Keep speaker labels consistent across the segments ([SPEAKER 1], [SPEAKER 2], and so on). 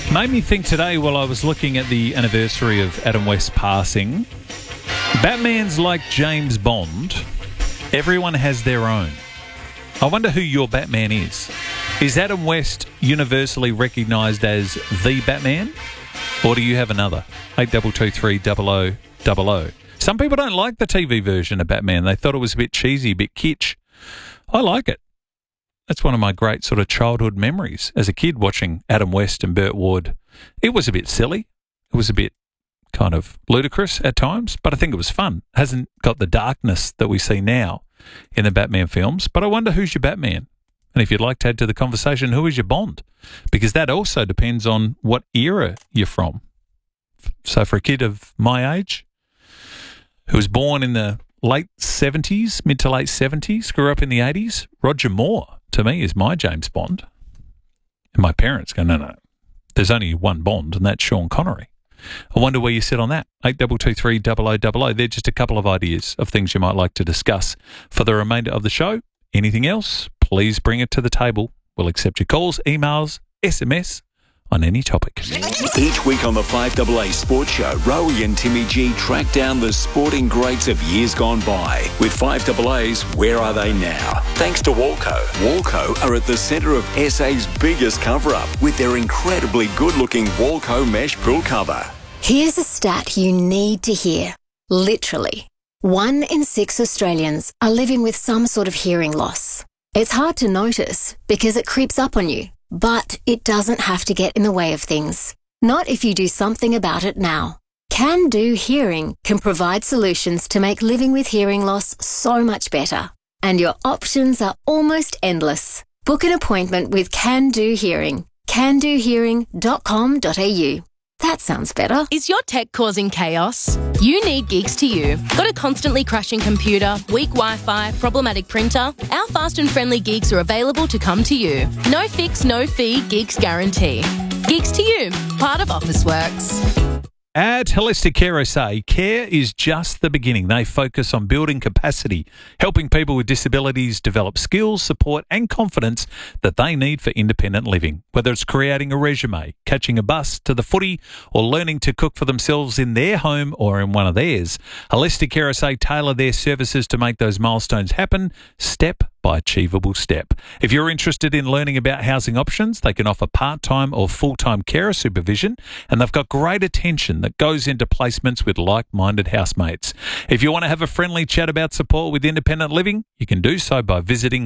[SPEAKER 1] Made me think today while I was looking at the anniversary of Adam West passing. Batman's like James Bond. Everyone has their own. I wonder who your Batman is. Is Adam West universally recognised as the Batman? Or do you have another? 8223 0000. Some people don't like the TV version of Batman. They thought it was a bit cheesy, a bit kitsch. I like it. That's one of my great sort of childhood memories as a kid, watching Adam West and Burt Ward. It was a bit silly. It was a bit kind of ludicrous at times, but I think it was fun. It hasn't got the darkness that we see now in the Batman films. But I wonder, who's your Batman? And if you'd like to add to the conversation, who is your Bond? Because that also depends on what era you're from. So for a kid of my age, who was born in the late 70s, mid to late 70s, grew up in the 80s, Roger Moore, to me, is my James Bond. And my parents go, no, there's only one Bond, and that's Sean Connery. I wonder where you sit on that. 8223 0000. They're just a couple of ideas of things you might like to discuss for the remainder of the show. Anything else, please bring it to the table. We'll accept your calls, emails, SMS on any topic.
[SPEAKER 2] Each week on the 5AA Sports Show, Rowie and Timmy G track down the sporting greats of years gone by. With 5AA's Where Are They Now? Thanks to Walco. Walco are at the centre of SA's biggest cover-up with their incredibly good-looking Walco mesh pool cover.
[SPEAKER 3] Here's a stat you need to hear. Literally, 1 in 6 Australians are living with some sort of hearing loss. It's hard to notice because it creeps up on you. But it doesn't have to get in the way of things. Not if you do something about it now. Can Do Hearing can provide solutions to make living with hearing loss so much better. And your options are almost endless. Book an appointment with Can Do Hearing. candohearing.com.au. That sounds better.
[SPEAKER 4] Is your tech causing chaos? You need Gigs to You. Got a constantly crashing computer, weak Wi-Fi, problematic printer? Our fast and friendly gigs are available to come to you. No fix, no fee, gigs guarantee. Gigs to You, part of Officeworks.
[SPEAKER 1] At Holistic Care SA, care is just the beginning. They focus on building capacity, helping people with disabilities develop skills, support and confidence that they need for independent living. Whether it's creating a resume, catching a bus to the footy, or learning to cook for themselves in their home or in one of theirs, Holistic Care SA tailor their services to make those milestones happen step by achievable step. If you're interested in learning about housing options, they can offer part-time or full-time carer supervision, and they've got great attention that goes into placements with like-minded housemates. If you want to have a friendly chat about support with independent living, you can do so by visiting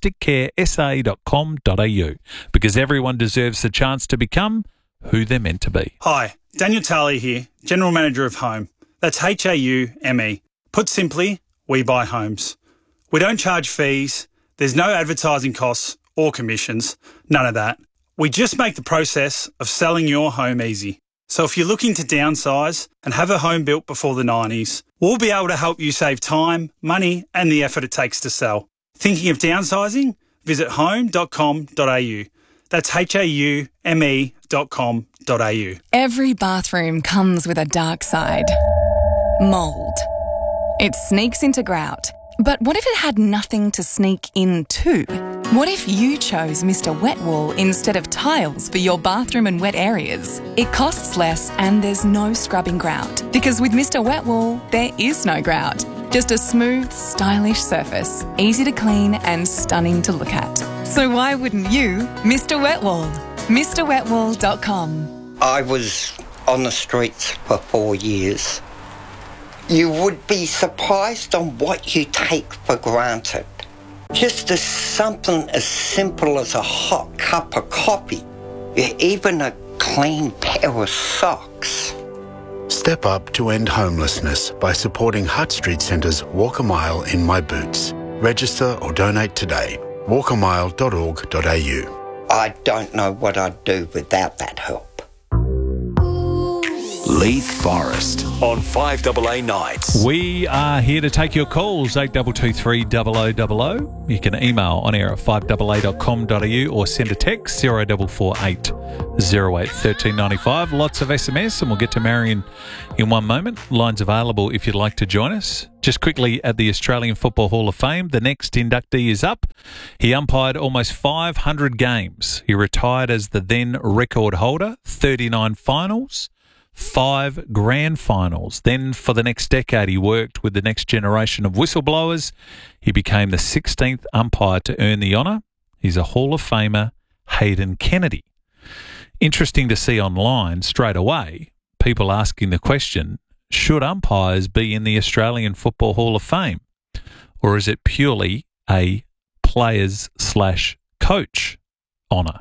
[SPEAKER 1] holisticcaresa.com.au, because everyone deserves the chance to become who they're meant to be.
[SPEAKER 5] Hi, Daniel Talley here, General Manager of Home. That's HAUME. Put simply, we buy homes. We don't charge fees, there's no advertising costs or commissions, none of that. We just make the process of selling your home easy. So if you're looking to downsize and have a home built before the 90s, we'll be able to help you save time, money and the effort it takes to sell. Thinking of downsizing? Visit home.com.au. That's HAUME.com.au.
[SPEAKER 6] Every bathroom comes with a dark side. Mould. It sneaks into grout. But what if it had nothing to sneak into? What if you chose Mr. Wet Wool instead of tiles for your bathroom and wet areas? It costs less and there's no scrubbing grout. Because with Mr. Wet Wool, there is no grout. Just a smooth, stylish surface, easy to clean and stunning to look at. So why wouldn't you Mr. Wet Wool? MrWetWool.com.
[SPEAKER 7] I was on the streets for 4 years. You would be surprised on what you take for granted. Just as something as simple as a hot cup of coffee, even a clean pair of socks.
[SPEAKER 8] Step up to end homelessness by supporting Hutt Street Centre's Walk a Mile in My Boots. Register or donate today. walkamile.org.au.
[SPEAKER 7] I don't know what I'd do without that help.
[SPEAKER 2] Leith Forest on 5AA Nights.
[SPEAKER 1] We are here to take your calls, 8223 0000. You can email on air at 5AA.com.au or send a text 0448 08 1395. Lots of SMS, and we'll get to Marion in one moment. Lines available if you'd like to join us. Just quickly, at the Australian Football Hall of Fame, the next inductee is up. He umpired almost 500 games. He retired as the then record holder, 39 finals, 5 grand finals. Then for the next decade, he worked with the next generation of whistleblowers. He became the 16th umpire to earn the honour. He's a Hall of Famer, Hayden Kennedy. Interesting to see online straight away people asking the question, should umpires be in the Australian Football Hall of Fame? Or is it purely a players/coach honour?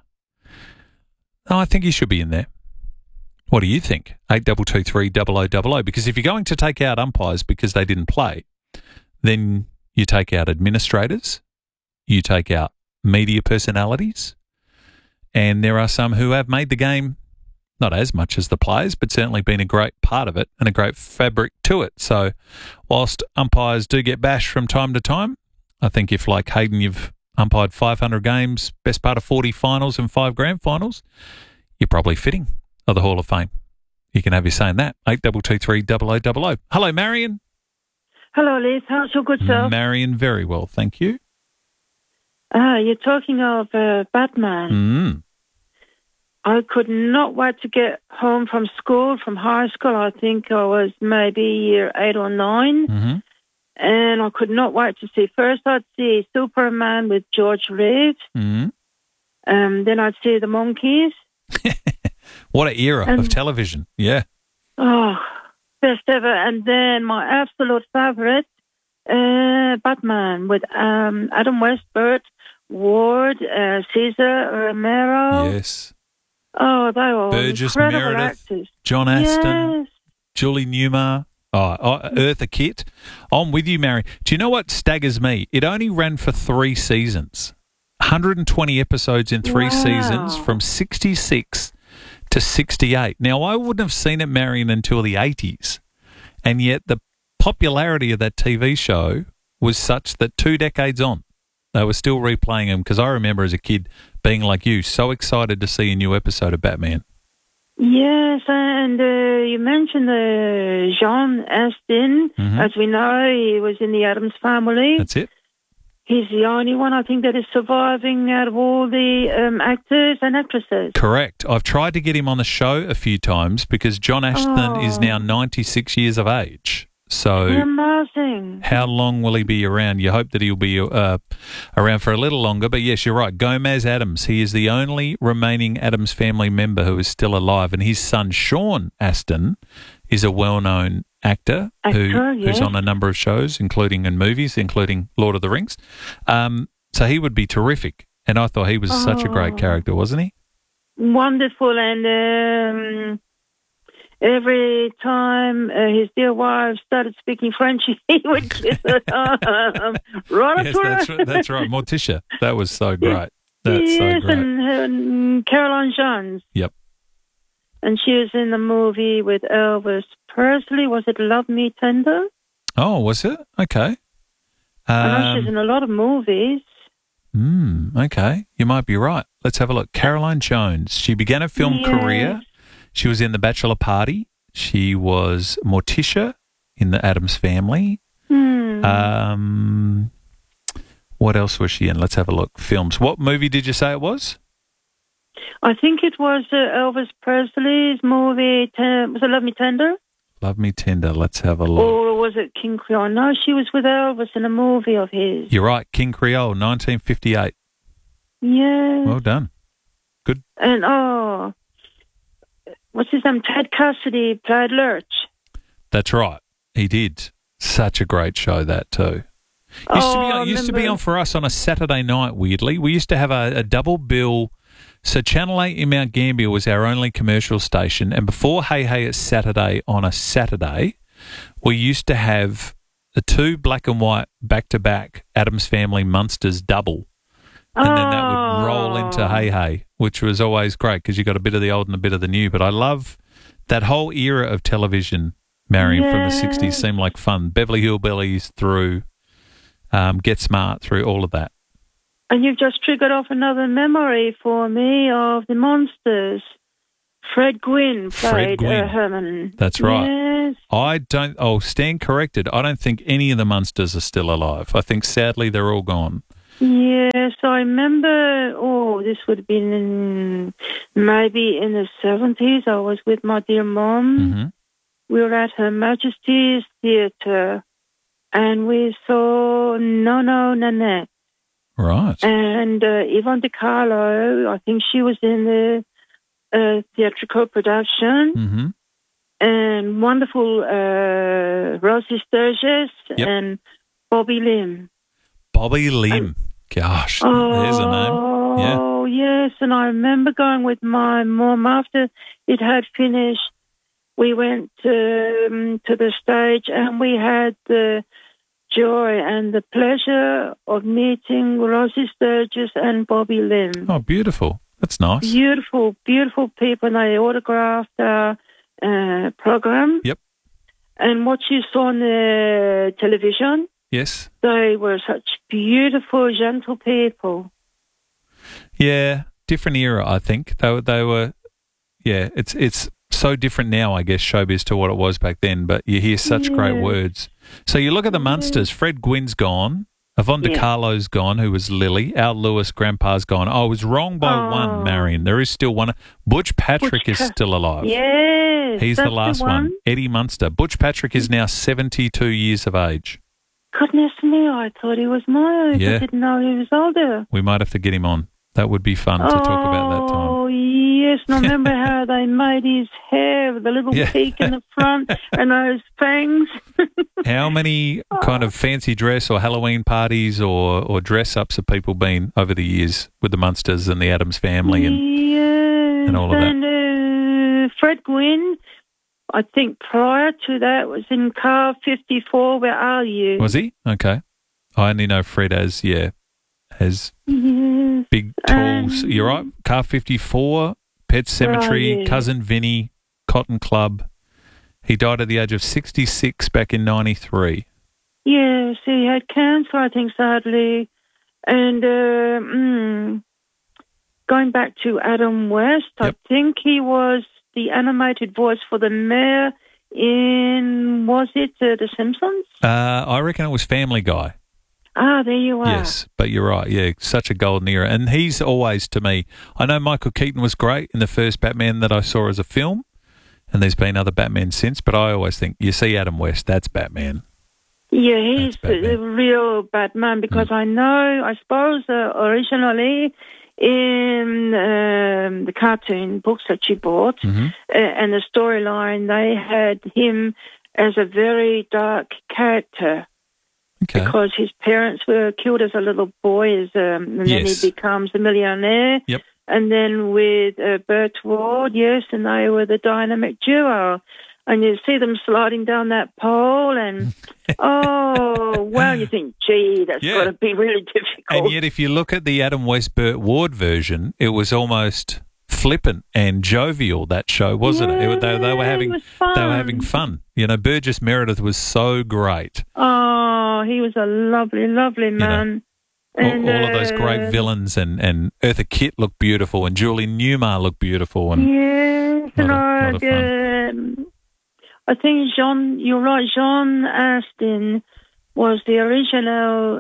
[SPEAKER 1] I think he should be in there. What do you think? 8223 0000. Because if you're going to take out umpires because they didn't play, then you take out administrators, you take out media personalities, and there are some who have made the game not as much as the players, but certainly been a great part of it and a great fabric to it. So whilst umpires do get bashed from time to time, I think if, like Hayden, you've umpired 500 games, best part of 40 finals and 5 grand finals, you're probably fitting of the Hall of Fame. You can have your say in that. 8223 0000. Hello, Marion.
[SPEAKER 9] Hello, Liz. How's your good self?
[SPEAKER 1] Marion, very well, thank you.
[SPEAKER 9] You're talking of Batman. I could not wait to get home from school, from high school. I think I was maybe year 8 or 9.
[SPEAKER 1] Mm-hmm.
[SPEAKER 9] And I could not wait to see. First, I'd see Superman with George Reeves.
[SPEAKER 1] Mm-hmm.
[SPEAKER 9] Then I'd see the Monkees.
[SPEAKER 1] What an era of television. Yeah.
[SPEAKER 9] Oh, best ever. And then my absolute favourite, Batman with Adam West, Burt Ward, Cesar Romero.
[SPEAKER 1] Yes.
[SPEAKER 9] Oh, they were
[SPEAKER 1] Burgess
[SPEAKER 9] incredible
[SPEAKER 1] Meredith,
[SPEAKER 9] actors.
[SPEAKER 1] John Aston,
[SPEAKER 9] Yes.
[SPEAKER 1] Julie Newmar, Eartha Kitt. I'm with you, Mary. Do you know what staggers me? It only ran for 3 seasons. 120 episodes in 3 seasons from 66 to 68. Now, I wouldn't have seen it, Marion, until the 80s. And yet the popularity of that TV show was such that 2 decades on, they were still replaying them, because I remember as a kid being like you, so excited to see a new episode of Batman.
[SPEAKER 9] Yes, and you mentioned John Astin.
[SPEAKER 1] Mm-hmm.
[SPEAKER 9] As we know, he was in the Addams Family.
[SPEAKER 1] That's it.
[SPEAKER 9] He's the only one, I think, that is surviving out of all the actors and actresses.
[SPEAKER 1] Correct. I've tried to get him on the show a few times because John Ashton is now 96 years of age. So
[SPEAKER 9] amazing.
[SPEAKER 1] How long will he be around? You hope that he'll be around for a little longer. But yes, you're right. Gomez Addams. He is the only remaining Addams family member who is still alive. And his son, Sean Astin, is a well-known actor who's on a number of shows, including in movies, including Lord of the Rings. So he would be terrific. And I thought he was such a great character, wasn't he?
[SPEAKER 9] Wonderful. And every time his dear wife started speaking French, he would kiss her.
[SPEAKER 1] Yes, that's right. Morticia. That was so great. That's so great.
[SPEAKER 9] And Caroline Jones.
[SPEAKER 1] Yep.
[SPEAKER 9] And she was in the movie with Elvis Presley. Was it Love Me Tender?
[SPEAKER 1] Oh, was it? Okay.
[SPEAKER 9] I know she's in a lot of movies.
[SPEAKER 1] Okay. You might be right. Let's have a look. Caroline Jones. She began a film career. She was in The Bachelor Party. She was Morticia in The Addams Family. What else was she in? Let's have a look. Films. What movie did you say it was?
[SPEAKER 9] I think it was Elvis Presley's movie. Was it Love Me Tender?
[SPEAKER 1] Love Me Tender. Let's have a look.
[SPEAKER 9] Or was it King Creole? No, she was with Elvis in a movie of his.
[SPEAKER 1] You're right. King Creole, 1958.
[SPEAKER 9] Yeah.
[SPEAKER 1] Well done. Good.
[SPEAKER 9] And, what's his name? Ted Cassidy played Lurch.
[SPEAKER 1] That's right. He did. Such a great show, that too. Used to be on for us on a Saturday night, weirdly. We used to have a double bill. So Channel 8 in Mount Gambier was our only commercial station. And before Hey Hey It's Saturday on a Saturday, we used to have the 2 black and white back-to-back Addams Family Munsters double. And then that would roll into Hey Hey, which was always great because you got a bit of the old and a bit of the new. But I love That whole era of television, Marion, from the 60s seemed like fun. Beverly Hillbillies through Get Smart, through all of that.
[SPEAKER 9] And you've just triggered off another memory for me of the Monsters. Fred Gwynne played Herman.
[SPEAKER 1] That's right.
[SPEAKER 9] Yes.
[SPEAKER 1] I'll stand corrected. I don't think any of the Munsters are still alive. I think, sadly, they're all gone.
[SPEAKER 9] Yes, I remember, this would have been maybe in the 70s. I was with my dear mum.
[SPEAKER 1] Mm-hmm.
[SPEAKER 9] We were at Her Majesty's Theatre, and we saw Nono Nanette.
[SPEAKER 1] Right.
[SPEAKER 9] And Yvonne De Carlo, I think she was in the theatrical production.
[SPEAKER 1] Mm-hmm.
[SPEAKER 9] And wonderful Rosie Sturgis and Bobby Lim.
[SPEAKER 1] Bobby Lim. Gosh, there's a name. Yeah.
[SPEAKER 9] Oh, yes. And I remember going with my mum after it had finished. We went to the stage and we had the joy and the pleasure of meeting Rosie Sturgis and Bobby Lim.
[SPEAKER 1] Oh, beautiful. That's nice.
[SPEAKER 9] Beautiful, beautiful people. And they autographed our program.
[SPEAKER 1] Yep.
[SPEAKER 9] And what you saw on the television.
[SPEAKER 1] Yes.
[SPEAKER 9] They were such beautiful, gentle people.
[SPEAKER 1] Yeah, different era, I think. They were. Yeah, it's so different now, I guess, showbiz to what it was back then. But you hear such great words. So you look at the Munsters. Fred Gwynne's gone. Yvonne De Carlo's gone, who was Lily. Al Lewis, Grandpa's gone. I was wrong by one, Marion. There is still one. Butch Patrick is still alive.
[SPEAKER 9] Yes.
[SPEAKER 1] He's the last one. Eddie Munster. Butch Patrick is now 72 years of age.
[SPEAKER 9] Goodness me, I thought he was my age.
[SPEAKER 1] Yeah.
[SPEAKER 9] I didn't know he was older.
[SPEAKER 1] We might have to get him on. That would be fun to talk about that time.
[SPEAKER 9] Oh, yes. And I remember how they made his hair with a little peak in the front and those fangs.
[SPEAKER 1] How many kind of fancy dress or Halloween parties or dress-ups have people been over the years with the Munsters and the Addams Family and all of that?
[SPEAKER 9] And Fred Gwynne, I think prior to that, was in Car 54. Where are you?
[SPEAKER 1] Was he? Okay. I only know Fred as big, tall. You're right. Car 54, Pet Sematary, Cousin Vinny, Cotton Club. He died at the age of 66 back in 93.
[SPEAKER 9] Yes, he had cancer, I think, sadly. And going back to Adam West, I think he was the animated voice for the mayor in, was it The Simpsons?
[SPEAKER 1] I reckon it was Family Guy.
[SPEAKER 9] Ah, there you are.
[SPEAKER 1] Yes, but you're right. Yeah, such a golden era. And he's always, to me, I know Michael Keaton was great in the first Batman that I saw as a film, and there's been other Batman since, but I always think, you see Adam West, that's Batman.
[SPEAKER 9] Yeah, he's the real Batman because I suppose originally in the cartoon books that you bought and the storyline, they had him as a very dark character.
[SPEAKER 1] Okay.
[SPEAKER 9] Because his parents were killed as a little boy, and then he becomes a millionaire.
[SPEAKER 1] Yep.
[SPEAKER 9] And then with Burt Ward, and they were the dynamic duo. And you see them sliding down that pole, and you think, gee, that's got to be really difficult.
[SPEAKER 1] And yet, if you look at the Adam West Burt Ward version, it was almost flippant and jovial. That show, wasn't it? They were having fun. You know, Burgess Meredith was so great.
[SPEAKER 9] Oh, he was a lovely, lovely man.
[SPEAKER 1] You know, all of those great villains, and Eartha Kitt looked beautiful, and Julie Newmar looked beautiful. And
[SPEAKER 9] yes,
[SPEAKER 1] a lot of fun.
[SPEAKER 9] I think you're right, John Astin was the original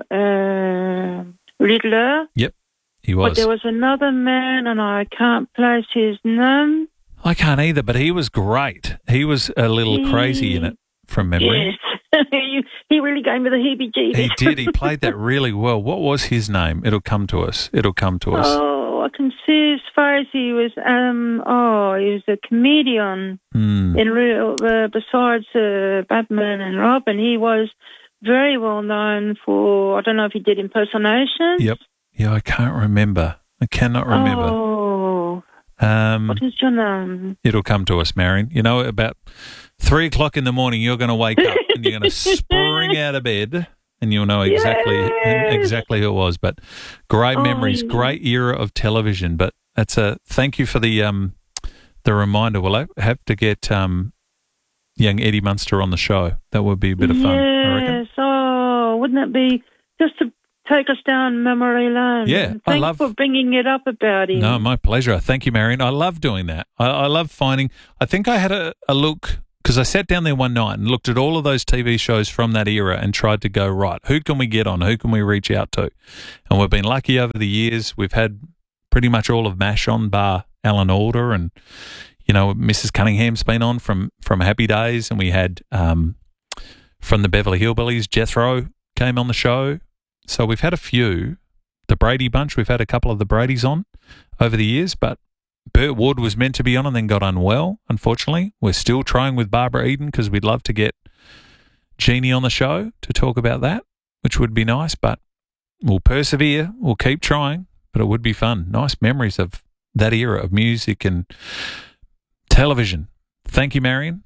[SPEAKER 9] Riddler.
[SPEAKER 1] Yep, he was.
[SPEAKER 9] But there was another man, and I can't place his name.
[SPEAKER 1] I can't either, but he was great. He was a little crazy in it, from memory.
[SPEAKER 9] Yes. He really gave me the heebie-jeebies.
[SPEAKER 1] He did. He played that really well. What was his name? It'll come to us.
[SPEAKER 9] Oh, I can see his face. He was a comedian. In real, besides Batman and Robin, he was very well known for, I don't know if he did impersonations.
[SPEAKER 1] Yep. Yeah, I can't remember. I cannot remember.
[SPEAKER 9] Oh. What is your name?
[SPEAKER 1] It'll come to us, Marion. You know, about 3 o'clock in the morning, you're going to wake up and you're going to spring out of bed, and you'll know exactly who it was. But great memories, great era of television. But thank you for the the reminder. We'll have to get young Eddie Munster on the show. That would be a bit of fun, I reckon.
[SPEAKER 9] Yes. Oh, wouldn't it be just to take us down memory lane?
[SPEAKER 1] Yeah,
[SPEAKER 9] Thanks for bringing it up about him.
[SPEAKER 1] No, my pleasure. Thank you, Marion. I love doing that. I love finding. I think I had a look because I sat down there one night and looked at all of those TV shows from that era and tried to go, right, who can we get on? Who can we reach out to? And we've been lucky over the years. We've had pretty much all of MASH on, bar Alan Alda, and Mrs. Cunningham's been on from Happy Days, and we had from the Beverly Hillbillies, Jethro came on the show. So we've had a few. The Brady Bunch, we've had a couple of the Bradys on over the years, but Burt Wood was meant to be on and then got unwell, unfortunately. We're still trying with Barbara Eden because we'd love to get Jeannie on the show to talk about that, which would be nice, but we'll persevere. We'll keep trying, but it would be fun. Nice memories of that era of music and television. Thank you, Marion.